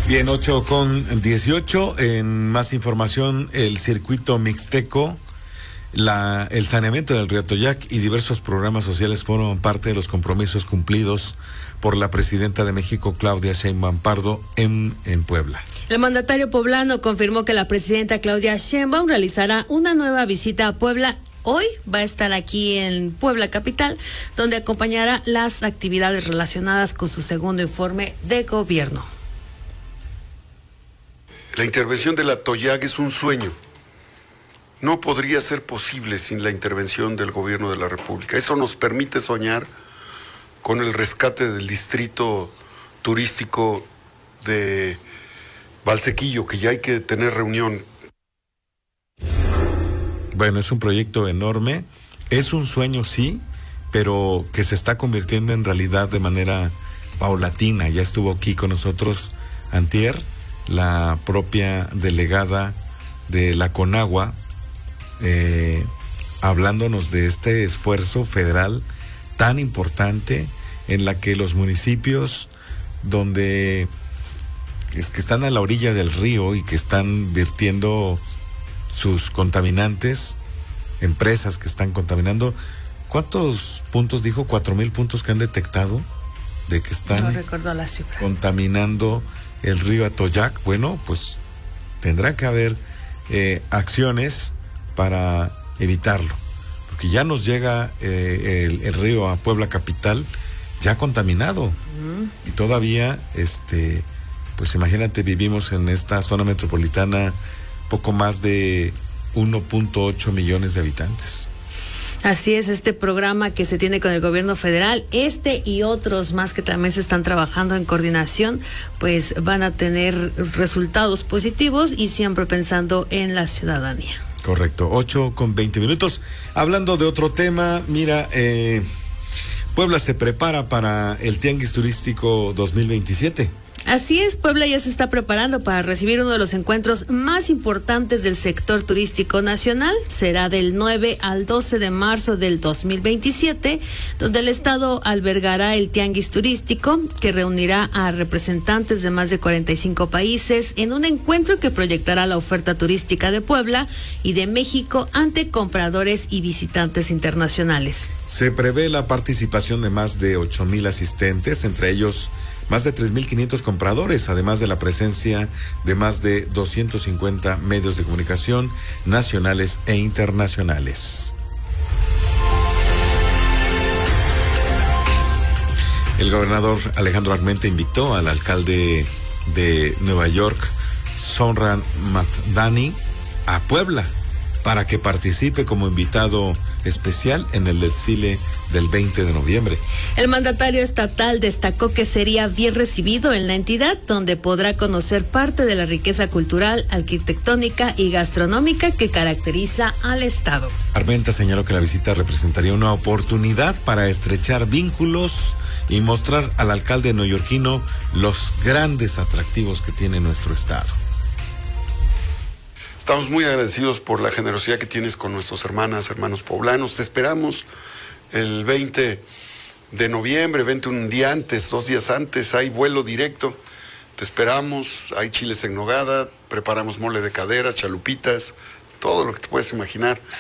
Bien, 8:18. En más información, el circuito mixteco, el saneamiento del río Atoyac y diversos programas sociales fueron parte de los compromisos cumplidos por la presidenta de México, Claudia Sheinbaum Pardo, en Puebla. El mandatario poblano confirmó que la presidenta Claudia Sheinbaum realizará una nueva visita a Puebla. Hoy va a estar aquí en Puebla capital, donde acompañará las actividades relacionadas con su segundo informe de gobierno. La intervención del Atoyac es un sueño. No podría ser posible sin la intervención del gobierno de la República. Eso nos permite soñar con el rescate del distrito turístico de Valsequillo, que ya hay que tener reunión. Bueno, es un proyecto enorme, es un sueño, sí, pero que se está convirtiendo en realidad de manera paulatina. Ya estuvo aquí con nosotros antier la propia delegada de la Conagua, hablándonos de este esfuerzo federal tan importante en la que los municipios donde que están a la orilla del río y que están vertiendo sus contaminantes, empresas que están contaminando, ¿cuántos puntos dijo? 4,000 puntos que han detectado de que están no recuerdo la cifra, contaminando el río Atoyac. Bueno, pues tendrá que haber acciones para evitarlo, porque ya nos llega el río a Puebla capital ya contaminado. Y todavía, pues imagínate, vivimos en esta zona metropolitana poco más de 1.8 millones de habitantes. Así es, este programa que se tiene con el gobierno federal, y otros más que también se están trabajando en coordinación, pues van a tener resultados positivos y siempre pensando en la ciudadanía. Correcto, 8:20. Hablando de otro tema, mira, Puebla se prepara para el Tianguis Turístico 2027. Así es, Puebla ya se está preparando para recibir uno de los encuentros más importantes del sector turístico nacional. Será del 9 al 12 de marzo del 2027, donde el estado albergará el Tianguis Turístico, que reunirá a representantes de más de 45 países en un encuentro que proyectará la oferta turística de Puebla y de México ante compradores y visitantes internacionales. Se prevé la participación de más de 8,000 asistentes, entre ellos más de 3,500 compradores, además de la presencia de más de 250 medios de comunicación nacionales e internacionales. El gobernador Alejandro Armenta invitó al alcalde de Nueva York, Zohran Mamdani, a Puebla para que participe como invitado especial en el desfile del 20 de noviembre. El mandatario estatal destacó que sería bien recibido en la entidad, donde podrá conocer parte de la riqueza cultural, arquitectónica y gastronómica que caracteriza al estado. Armenta señaló que la visita representaría una oportunidad para estrechar vínculos y mostrar al alcalde neoyorquino los grandes atractivos que tiene nuestro estado. Estamos muy agradecidos por la generosidad que tienes con nuestros hermanos poblanos. Te esperamos el 20 de noviembre, vente un día antes, 2 días antes, hay vuelo directo. Te esperamos, hay chiles en nogada, preparamos mole de caderas, chalupitas, todo lo que te puedes imaginar.